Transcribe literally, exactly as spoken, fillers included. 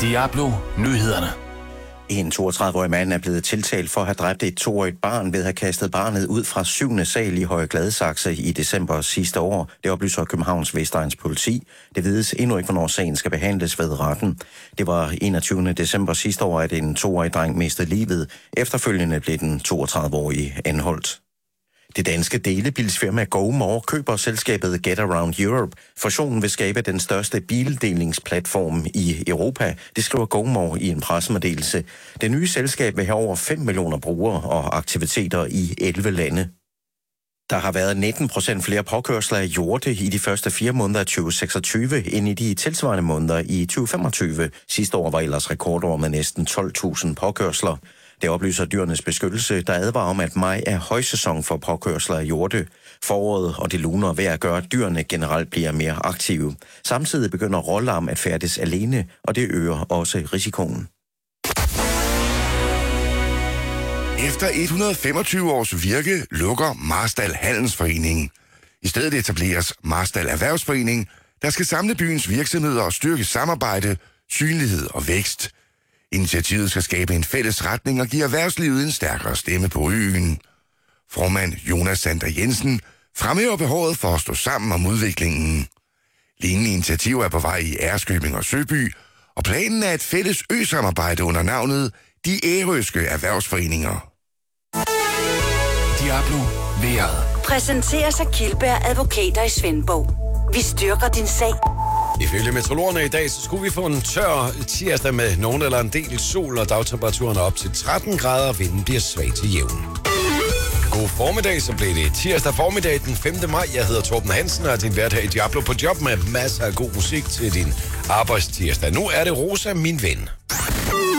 Diablo Nyhederne. En toogtredive-årig mand er blevet tiltalt for at have dræbt et toårigt barn ved at have kastet barnet ud fra syvende sal i Høje Gladsaxe i december sidste år. Det oplyser Københavns Vestegns politi. Det vides endnu ikke, hvornår sagen skal behandles ved retten. Det var enogtyvende december sidste år, at en toårig dreng mistede livet. Efterfølgende blev den toogtredive-årige anholdt. Det danske delebilsfirma GoMore køber selskabet Getaround Europe. Fusionen vil skabe den største bildelingsplatform i Europa. Det skriver GoMore i en pressemeddelelse. Det nye selskab vil have over fem millioner brugere og aktiviteter i elleve lande. Der har været nitten procent flere påkørsler af hjorte i de første fire måneder af tyve seksogtyve, end i de tilsvarende måneder i tyve femogtyve. Sidste år var ellers rekordår med næsten tolv tusind påkørsler. Det oplyser Dyrenes Beskyttelse, der advarer om, at maj er højsæson for påkørsler af hjorte. Foråret og det luner vejr gør, at dyrene generelt bliver mere aktive. Samtidig begynder rålarm at færdes alene, og det øger også risikoen. Efter et hundrede og femogtyve års virke lukker Marstal Handelsforeningen. I stedet etableres Marstal Erhvervsforening, der skal samle byens virksomheder og styrke samarbejde, synlighed og vækst. Initiativet skal skabe en fælles retning og give erhvervslivet en stærkere stemme på øen. Formand Jonas Sander Jensen fremhæver behovet for at stå sammen om udviklingen. Lignende initiativer er på vej i Ærøskøbing og Søby, og planen er et fælles ø-samarbejde under navnet De Ærøske Erhvervsforeninger. Diablo Vejret. Præsenteres af Kildberg Advokater i Svendborg. Vi styrker din sag. Ifølge meteorologerne i dag, så skulle vi få en tør tirsdag med nogen eller en del sol, og dagtemperaturen er op til tretten grader, og vinden bliver svag til jævn. God formiddag, så blev det tirsdag formiddag den femte maj. Jeg hedder Torben Hansen, og er din vært her i Diablo på job med masser af god musik til din arbejdstirsdag. Nu er det Rosa, min ven.